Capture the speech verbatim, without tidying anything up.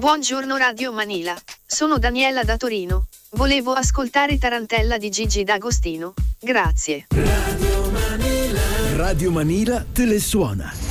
Buongiorno Radio Manila, sono Daniela da Torino. Volevo ascoltare Tarantella di Gigi D'Agostino. Grazie. Radio Manila, Radio Manila te le suona.